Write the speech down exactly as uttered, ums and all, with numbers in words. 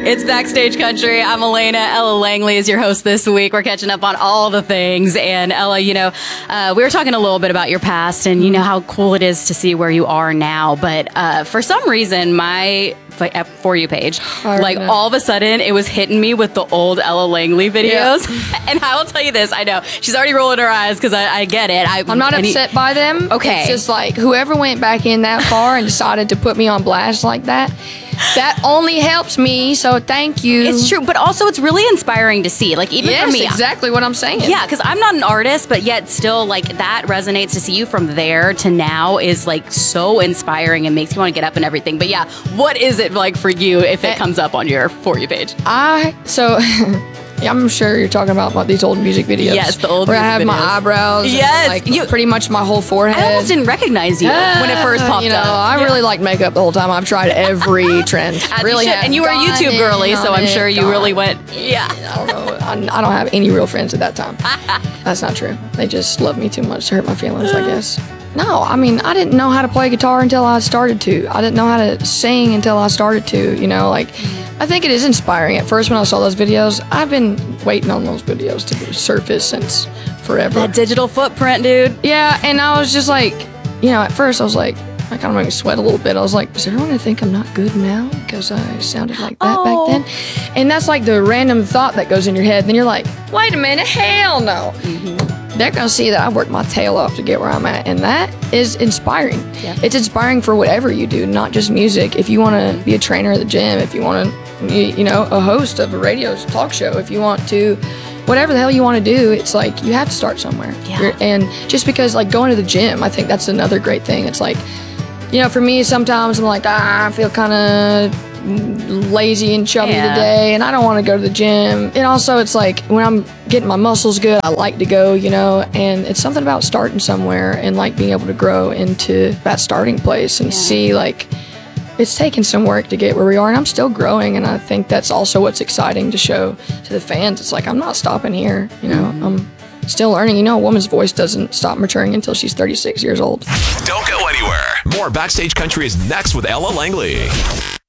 It's Backstage Country. I'm Elena. Ella Langley is your host this week. We're catching up on all the things. And Ella, you know, uh, we were talking a little bit about your past and you know how cool it is to see where you are now. But uh, for some reason, my For You page, like know. all of a sudden, it was hitting me with the old Ella Langley videos. Yeah. And I will tell you this, I know she's already rolling her eyes because I, I get it. I, I'm not upset he, by them. Okay. It's just like whoever went back in that far and decided to put me on blast like that, that only helps me, so thank you. It's true, but also it's really inspiring to see. Like, even yes, for me. exactly what I'm saying. Yeah, because I'm not an artist, but yet still, like, that resonates. To see you from there to now is, like, so inspiring and makes you want to get up and everything. But yeah, what is it like for you if it comes up on your For You page? I, so... Yeah, I'm sure you're talking about, about these old music videos. Yes, the old where music I have videos. my eyebrows. Yes, and like you, pretty much my whole forehead. I almost didn't recognize you uh, when it first popped you know, up. I yeah. really liked makeup the whole time. I've tried every trend. really you have. And you were a YouTube girly, so I'm it, sure you really went. Yeah. I don't know. I, I don't have any real friends at that time. That's not true. They just love me too much to hurt my feelings, I guess. No, I mean, I didn't know how to play guitar until I started to. I didn't know how to sing until I started to, you know, like, I think it is inspiring. At first, when I saw those videos, I've been waiting on those videos to surface since forever. That digital footprint, dude. Yeah, and I was just like, you know, at first I was like, I kind of made me sweat a little bit. I was like, is everyone gonna think I'm not good now because I sounded like that oh. back then? And that's like the random thought that goes in your head. Then you're like, wait a minute, hell no. Mm-hmm. They're going to see that I worked my tail off to get where I'm at, and that is inspiring. Yeah. It's inspiring for whatever you do, not just music. If you want to be a trainer at the gym, if you want to, you know, a host of a radio talk show, if you want to, whatever the hell you want to do, it's like you have to start somewhere. Yeah. And just because, like, going to the gym, I think that's another great thing. It's like, you know, for me, sometimes I'm like, ah, I feel kind of lazy and chubby yeah. today, and I don't want to go to the gym. And also, it's like when I'm getting my muscles good, I like to go, you know, and it's something about starting somewhere and like being able to grow into that starting place and yeah. see, like, it's taken some work to get where we are, and I'm still growing, and I think that's also what's exciting to show to the fans. It's like, I'm not stopping here, you know, mm-hmm. I'm still learning. You know, a woman's voice doesn't stop maturing until she's thirty-six years old. Don't go anywhere. More Backstage Country is next with Ella Langley.